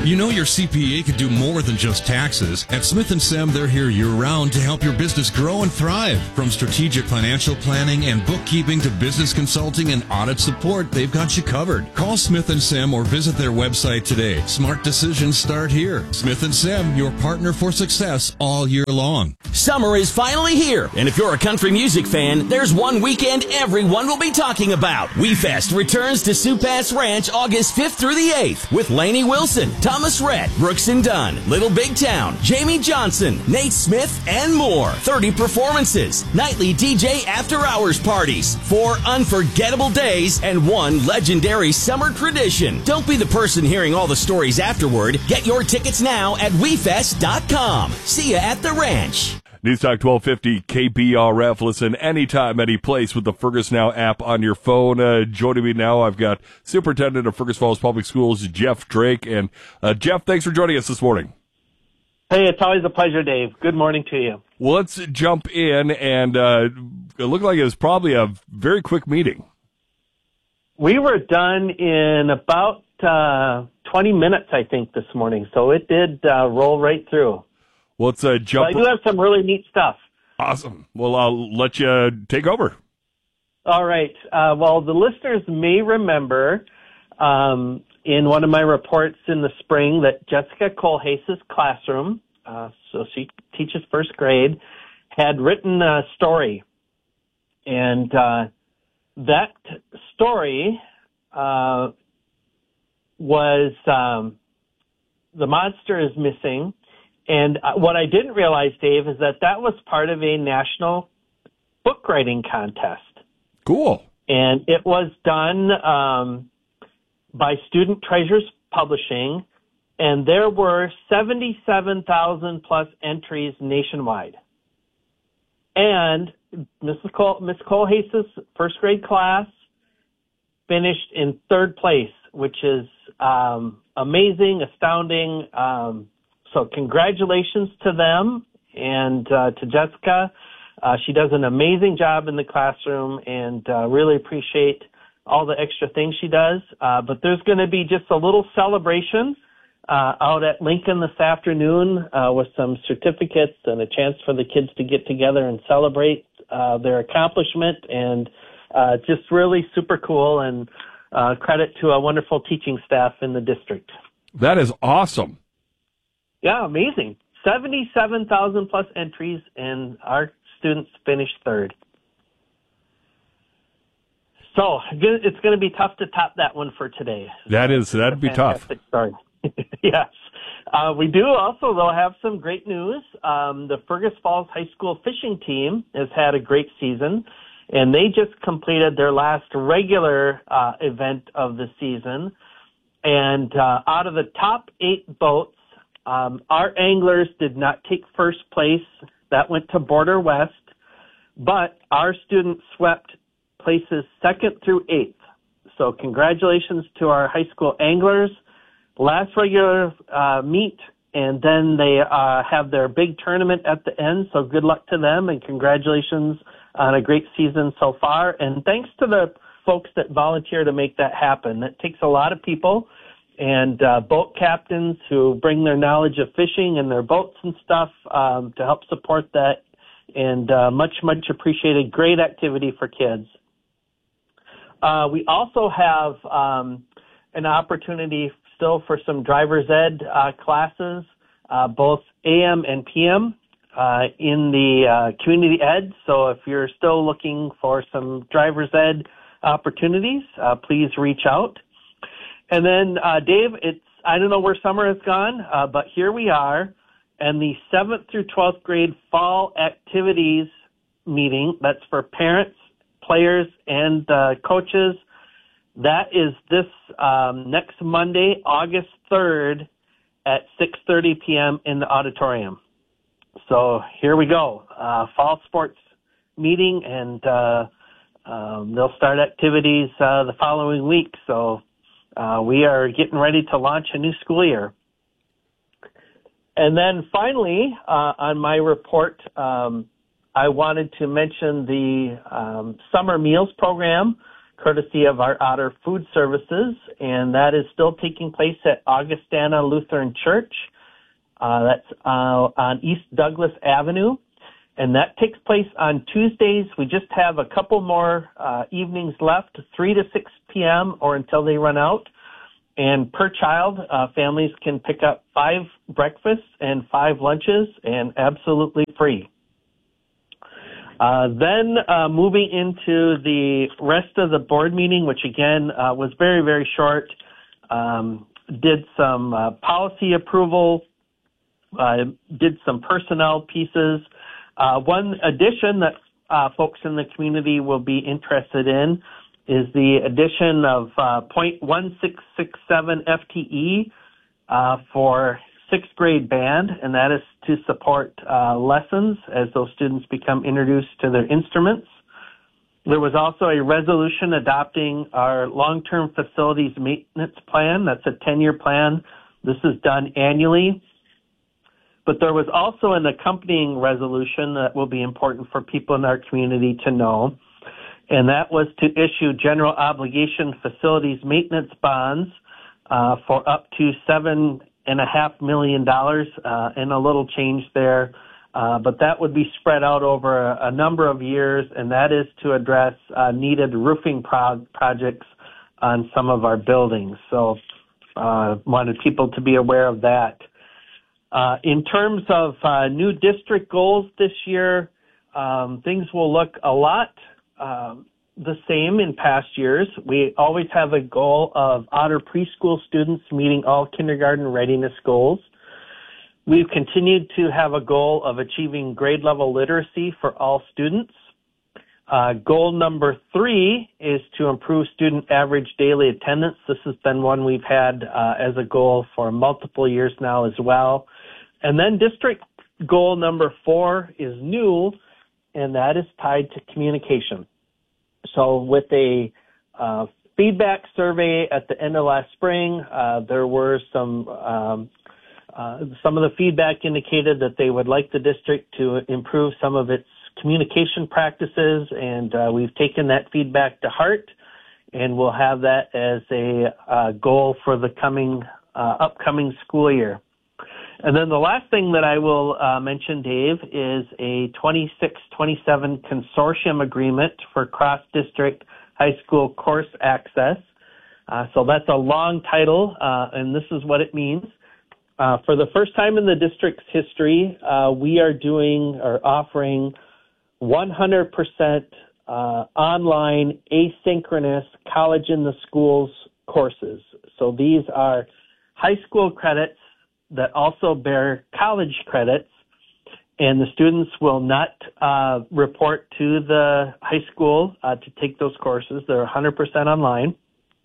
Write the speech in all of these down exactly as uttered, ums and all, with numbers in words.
You know your C P A could do more than just taxes. At Smith and Sam, they're here year-round to help your business grow and thrive. From strategic financial planning and bookkeeping to business consulting and audit support, they've got you covered. Call Smith and Sam or visit their website today. Smart decisions start here. Smith and Sam, your partner for success all year long. Summer is finally here, and if you're a country music fan, there's one weekend everyone will be talking about. WeFest returns to Sioux Pass Ranch August fifth through the eighth with Lainey Wilson, Thomas Rhett, Brooks and Dunn, Little Big Town, Jamie Johnson, Nate Smith, and more. thirty performances, nightly D J after-hours parties, four unforgettable days, and one legendary summer tradition. Don't be the person hearing all the stories afterward. Get your tickets now at we fest dot com. See ya at the ranch. News Talk twelve fifty K B R F. Listen anytime, any place with the Fergus Now app on your phone. Uh, joining me now, I've got Superintendent of Fergus Falls Public Schools, Jeff Drake. And uh, Jeff, thanks for joining us this morning. Hey, it's always a pleasure, Dave. Good morning to you. Well, let's jump in, and uh, it looked like it was probably a very quick meeting. We were done in about uh, twenty minutes, I think, this morning. So it did uh, roll right through. Well, let's uh, jump. But I do have some really neat stuff. Awesome. Well, I'll let you take over. All right. Uh, well, the listeners may remember um, in one of my reports in the spring that Jessica Colhase's classroom, uh, so she teaches first grade, had written a story. And uh, that story uh, was um, The Monster is Missing. And what I didn't realize, Dave, is that that was part of a national book writing contest. Cool. And it was done um, by Student Treasures Publishing, and there were seventy-seven thousand plus entries nationwide. And Missus Cole, Miss Colhase's first grade class finished in third place, which is um, amazing, astounding. Um, So congratulations to them and uh, to Jessica. Uh, she does an amazing job in the classroom, and uh, really appreciate all the extra things she does. Uh, but there's going to be just a little celebration uh, out at Lincoln this afternoon uh, with some certificates and a chance for the kids to get together and celebrate uh, their accomplishment. And uh, just really super cool, and uh, credit to a wonderful teaching staff in the district. That is awesome. Yeah, amazing. seventy-seven thousand plus entries, and our students finished third. So it's going to be tough to top that one for today. That is, that'd be tough. Story. Yes. Uh, we do also, though, have some great news. Um, the Fergus Falls High School fishing team has had a great season, and they just completed their last regular uh, event of the season. And uh, out of the top eight boats, Um, our anglers did not take first place. That went to Border West, but our students swept places second through eighth. So congratulations to our high school anglers. Last regular uh, meet, and then they uh, have their big tournament at the end. So good luck to them, and congratulations on a great season so far. And thanks to the folks that volunteer to make that happen. That takes a lot of people. And uh, boat captains who bring their knowledge of fishing and their boats and stuff um, to help support that. And uh, much, much appreciated. Great activity for kids. Uh, we also have um, an opportunity still for some driver's ed uh, classes, uh, both A M and P M uh, in the uh, community ed. So if you're still looking for some driver's ed opportunities, uh, please reach out. And then, uh, Dave, it's, I don't know where summer has gone, uh, but here we are, and the seventh through twelfth grade fall activities meeting, that's for parents, players, and uh, coaches, that is this um, next Monday, August third at six thirty p.m. in the auditorium. So here we go, uh, fall sports meeting, and uh, um, they'll start activities uh, the following week, so Uh, we are getting ready to launch a new school year. And then finally, uh, on my report, um, I wanted to mention the um, summer meals program courtesy of our Otter Food Services, and that is still taking place at Augustana Lutheran Church. Uh, that's uh, on East Douglas Avenue, and that takes place on Tuesdays. We just have a couple more uh, evenings left, three to six p.m. or until they run out. And per child, uh, families can pick up five breakfasts and five lunches, and absolutely free. Uh, then uh, moving into the rest of the board meeting, which again uh, was very, very short, um, did some uh, policy approval, uh, did some personnel pieces. Uh, one addition that uh, folks in the community will be interested in is the addition of uh, point one six six seven F T E uh, for sixth grade band, and that is to support uh, lessons as those students become introduced to their instruments. There was also a resolution adopting our long-term facilities maintenance plan. That's a ten-year plan. This is done annually. But there was also an accompanying resolution that will be important for people in our community to know, and that was to issue general obligation facilities maintenance bonds uh, for up to seven and a half million dollars, uh, and a little change there. Uh, but that would be spread out over a, a number of years, and that is to address uh, needed roofing pro- projects on some of our buildings. So, uh, wanted people to be aware of that. Uh, in terms of uh, new district goals this year, um, things will look a lot um, the same in past years. We always have a goal of Otter preschool students meeting all kindergarten readiness goals. We've continued to have a goal of achieving grade level literacy for all students. Uh, goal number three is to improve student average daily attendance. This has been one we've had uh, as a goal for multiple years now as well. And then district goal number four is new, and that is tied to communication. So with a uh, feedback survey at the end of last spring, uh, there were some um, uh, some of the feedback indicated that they would like the district to improve some of its communication practices, and uh, we've taken that feedback to heart, and we'll have that as a uh, goal for the coming uh, upcoming school year. And then the last thing that I will uh, mention, Dave, is a twenty-six twenty-seven consortium agreement for cross-district high school course access. Uh, so that's a long title, uh, and this is what it means. Uh, for the first time in the district's history, uh, we are doing or offering one hundred percent uh, online asynchronous college in the schools courses. So these are high school credits that also bear college credits, and the students will not uh, report to the high school uh, to take those courses. They're one hundred percent online.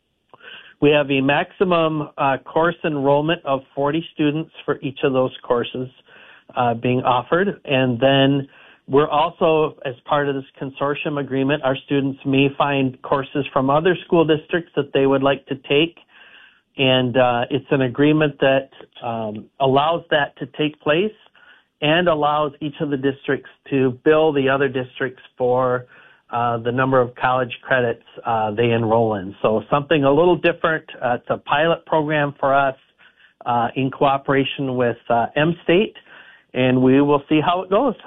We have a maximum uh, course enrollment of forty students for each of those courses uh, being offered, and then we're also, as part of this consortium agreement, our students may find courses from other school districts that they would like to take. And uh, it's an agreement that um, allows that to take place and allows each of the districts to bill the other districts for uh, the number of college credits uh, they enroll in. So something a little different. Uh, it's a pilot program for us uh, in cooperation with uh, M-State, and we will see how it goes.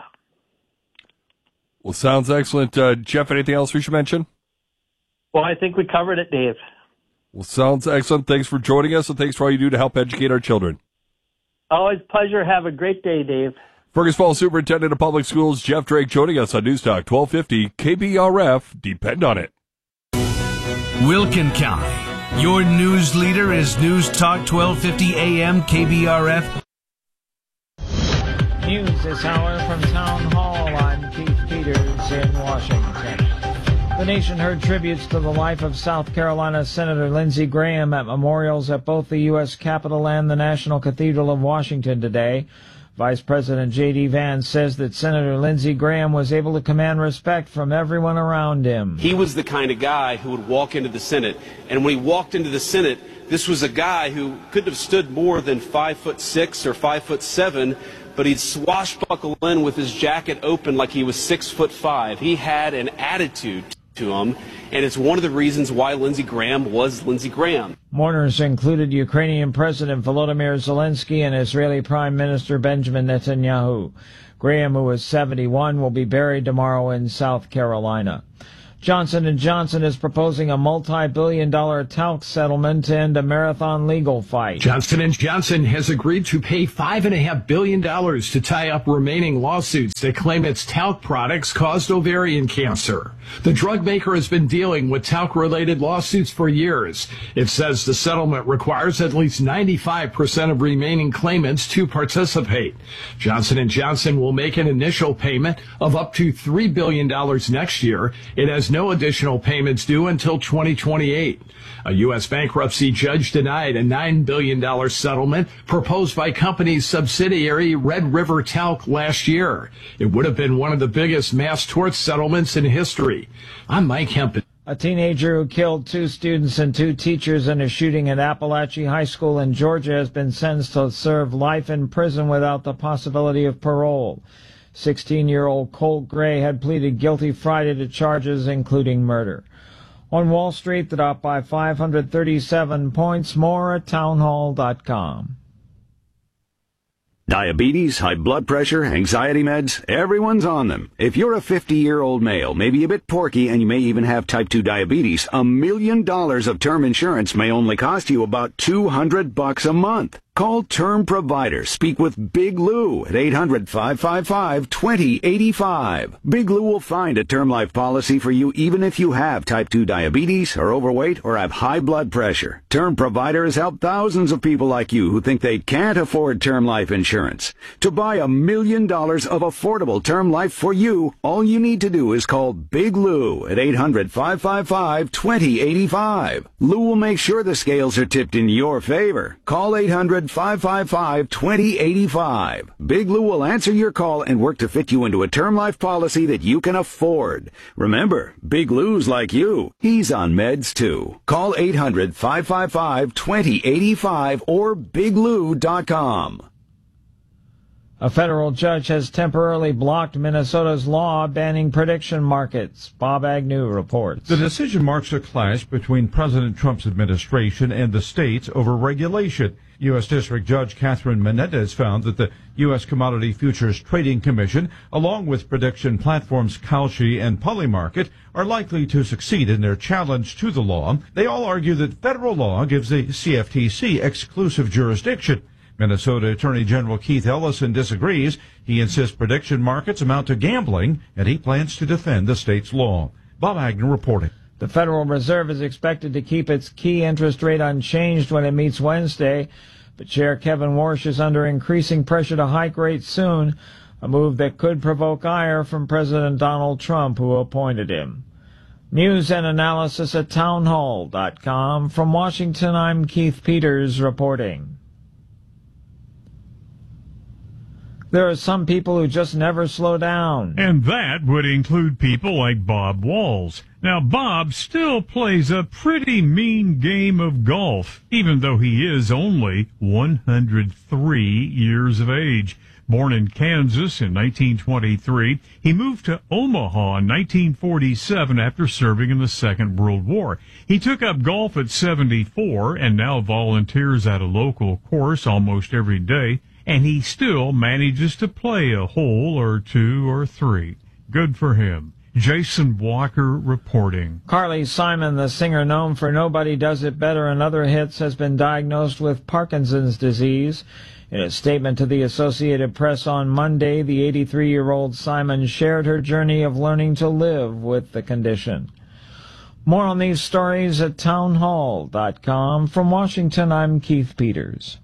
Well, sounds excellent. Uh, Jeff, anything else we should mention? Well, I think we covered it, Dave. Well, sounds excellent. Thanks for joining us, and thanks for all you do to help educate our children. Always a pleasure. Have a great day, Dave. Fergus Falls Superintendent of Public Schools, Jeff Drake, joining us on News Talk twelve fifty K B R F. Depend on it. Wilkin County. Your news leader is News Talk twelve fifty A M K B R F. News this hour from Town Hall. I'm Keith Peters in Washington. The nation heard tributes to the life of South Carolina Senator Lindsey Graham at memorials at both the U S Capitol and the National Cathedral of Washington today. Vice President J D Vance says that Senator Lindsey Graham was able to command respect from everyone around him. He was the kind of guy who would walk into the Senate, and when he walked into the Senate, this was a guy who couldn't have stood more than five foot six or five foot seven, but he'd swashbuckle in with his jacket open like he was six foot five. He had an attitude. to him, and it's one of the reasons why Lindsey Graham was Lindsey Graham. Mourners included Ukrainian President Volodymyr Zelensky and Israeli Prime Minister Benjamin Netanyahu. Graham, who is seventy-one, will be buried tomorrow in South Carolina. Johnson and Johnson is proposing a multi-billion dollar talc settlement to end a marathon legal fight. Johnson and Johnson has agreed to pay five point five billion dollars to tie up remaining lawsuits that claim its talc products caused ovarian cancer. The drug maker has been dealing with talc-related lawsuits for years. It says the settlement requires at least ninety-five percent of remaining claimants to participate. Johnson and Johnson will make an initial payment of up to three billion dollars next year. It has no additional payments due until twenty twenty-eight. A U S bankruptcy judge denied a nine billion dollars settlement proposed by company's subsidiary Red River Talc last year. It would have been one of the biggest mass tort settlements in history. I'm Mike Hempen. A teenager who killed two students and two teachers in a shooting at Appalachia High School in Georgia has been sentenced to serve life in prison without the possibility of parole. sixteen-year-old Colt Gray had pleaded guilty Friday to charges including murder. On Wall Street, the Dow by five hundred thirty-seven points, more at townhall dot com. Diabetes, high blood pressure, anxiety meds, everyone's on them. If you're a fifty-year-old male, maybe a bit porky, and you may even have type two diabetes, a million dollars of term insurance may only cost you about two hundred bucks a month. Call Term Provider. Speak with Big Lou at eight hundred, five five five, two zero eight five. Big Lou will find a term life policy for you even if you have type two diabetes, are overweight, or have high blood pressure. Term Provider has helped thousands of people like you who think they can't afford term life insurance. To buy a million dollars of affordable term life for you, all you need to do is call Big Lou at eight hundred, five five five, two zero eight five. Lou will make sure the scales are tipped in your favor. Call eight hundred, five five five, two zero eight five. Big Lou will answer your call and work to fit you into a term life policy that you can afford. Remember, Big Lou's like you. He's on meds too. Call eight hundred, five five five, two zero eight five or big lou dot com. A federal judge has temporarily blocked Minnesota's law banning prediction markets. Bob Agnew reports. The decision marks a clash between President Trump's administration and the states over regulation. U S. District Judge Catherine Menendez found that the U S. Commodity Futures Trading Commission, along with prediction platforms Kalshi and Polymarket, are likely to succeed in their challenge to the law. They all argue that federal law gives the C F T C exclusive jurisdiction. Minnesota Attorney General Keith Ellison disagrees. He insists prediction markets amount to gambling, and he plans to defend the state's law. Bob Agnew reporting. The Federal Reserve is expected to keep its key interest rate unchanged when it meets Wednesday, but Chair Kevin Warsh is under increasing pressure to hike rates soon, a move that could provoke ire from President Donald Trump, who appointed him. News and analysis at townhall dot com. From Washington, I'm Keith Peters reporting. There are some people who just never slow down. And that would include people like Bob Walls. Now, Bob still plays a pretty mean game of golf, even though he is only one hundred three years of age. Born in Kansas in nineteen twenty-three, he moved to Omaha in nineteen forty-seven after serving in the Second World War. He took up golf at seventy-four and now volunteers at a local course almost every day. And he still manages to play a hole or two or three. Good for him. Jason Walker reporting. Carly Simon, the singer known for Nobody Does It Better and other hits, has been diagnosed with Parkinson's disease. In a statement to the Associated Press on Monday, the eighty-three-year-old Simon shared her journey of learning to live with the condition. More on these stories at townhall dot com. From Washington, I'm Keith Peters.